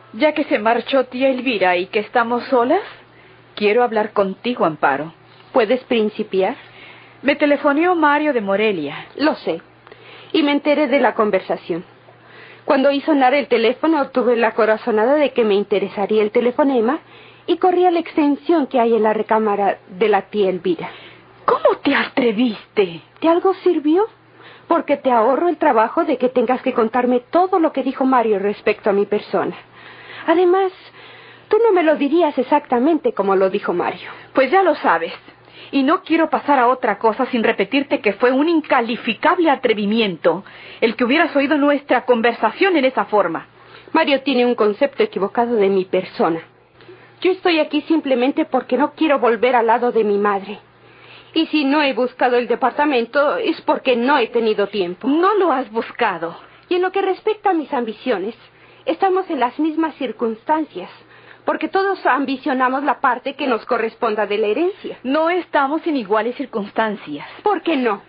Ya que se marchó tía Elvira y que estamos solas, quiero hablar contigo, Amparo. ¿Puedes principiar? Me telefoneó Mario de Morelia. Lo sé, y me enteré de la conversación. Cuando oí sonar el teléfono, tuve la corazonada de que me interesaría el telefonema y corrí a la extensión que hay en la recámara de la tía Elvira. ¿Cómo te atreviste? ¿De algo sirvió? Porque te ahorro el trabajo de que tengas que contarme todo lo que dijo Mario respecto a mi persona. Además, tú no me lo dirías exactamente como lo dijo Mario. Pues ya lo sabes. Y no quiero pasar a otra cosa sin repetirte que fue un incalificable atrevimiento el que hubieras oído nuestra conversación en esa forma. Mario tiene un concepto equivocado de mi persona. Yo estoy aquí simplemente porque no quiero volver al lado de mi madre. Y si no he buscado el departamento es porque no he tenido tiempo. No lo has buscado. Y en lo que respecta a mis ambiciones, estamos en las mismas circunstancias, porque todos ambicionamos la parte que nos corresponda de la herencia. No estamos en iguales circunstancias. ¿Por qué no?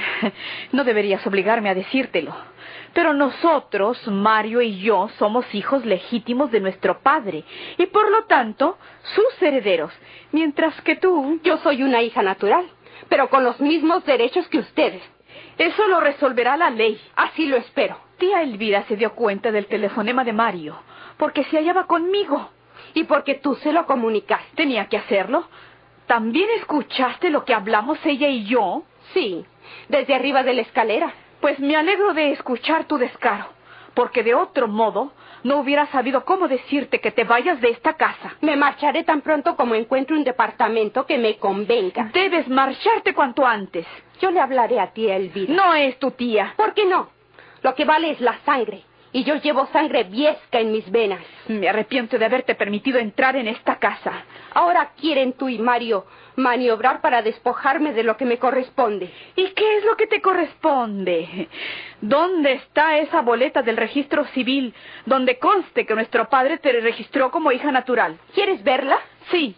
No deberías obligarme a decírtelo. Pero nosotros, Mario y yo, somos hijos legítimos de nuestro padre y por lo tanto sus herederos, mientras que tú... Yo soy una hija natural, pero con los mismos derechos que ustedes. Eso lo resolverá la ley. Así lo espero. Tía Elvira se dio cuenta del telefonema de Mario porque se hallaba conmigo. Y porque tú se lo comunicaste. ¿Tenía que hacerlo? ¿También escuchaste lo que hablamos ella y yo? Sí, desde arriba de la escalera. Pues me alegro de escuchar tu descaro, porque de otro modo no hubiera sabido cómo decirte que te vayas de esta casa. Me marcharé tan pronto como encuentre un departamento que me convenga. Debes marcharte cuanto antes. Yo le hablaré a tía Elvira. No es tu tía. ¿Por qué no? Lo que vale es la sangre. Y yo llevo sangre viesca en mis venas. Me arrepiento de haberte permitido entrar en esta casa. Ahora quieren tú y Mario maniobrar para despojarme de lo que me corresponde. ¿Y qué es lo que te corresponde? ¿Dónde está esa boleta del registro civil donde conste que nuestro padre te registró como hija natural? ¿Quieres verla? Sí.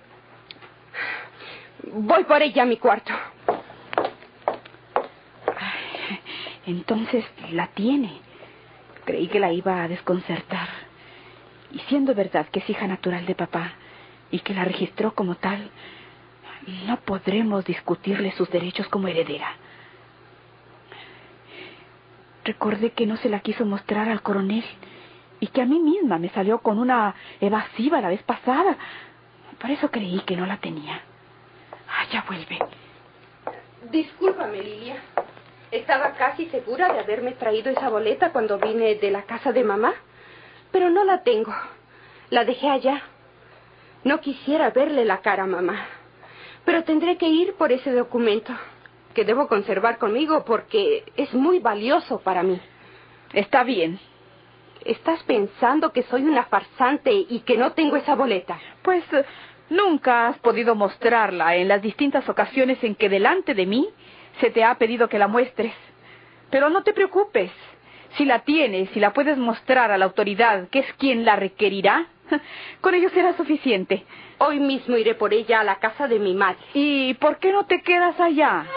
Voy por ella a mi cuarto. Entonces la tiene. Creí que la iba a desconcertar. Y siendo verdad que es hija natural de papá y que la registró como tal, no podremos discutirle sus derechos como heredera. Recordé que no se la quiso mostrar al coronel y que a mí misma me salió con una evasiva la vez pasada. Por eso creí que no la tenía. Ya vuelve. Discúlpame, Lilia. Estaba casi segura de haberme traído esa boleta cuando vine de la casa de mamá, pero no la tengo. La dejé allá. No quisiera verle la cara a mamá, pero tendré que ir por ese documento, que debo conservar conmigo porque es muy valioso para mí. Está bien. ¿Estás pensando que soy una farsante y que no tengo esa boleta? Pues nunca has podido mostrarla en las distintas ocasiones en que delante de mí se te ha pedido que la muestres. Pero no te preocupes. Si la tienes y la puedes mostrar a la autoridad, que es quien la requerirá, con ello será suficiente. Hoy mismo iré por ella a la casa de mi madre. ¿Y por qué no te quedas allá?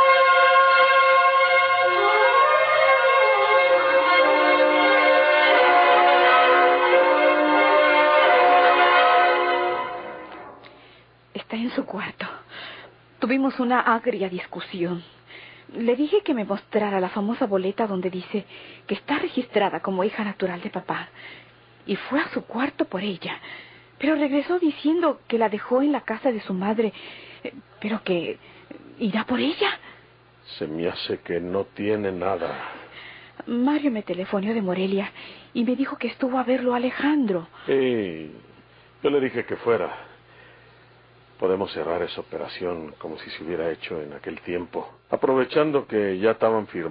Está en su cuarto. Tuvimos una agria discusión. Le dije que me mostrara la famosa boleta donde dice que está registrada como hija natural de papá. Y fue a su cuarto por ella. Pero regresó diciendo que la dejó en la casa de su madre, pero que irá por ella. Se me hace que no tiene nada. Mario me telefoneó de Morelia y me dijo que estuvo a verlo a Alejandro. Sí, yo le dije que fuera. Podemos cerrar esa operación como si se hubiera hecho en aquel tiempo, aprovechando que ya estaban firmados.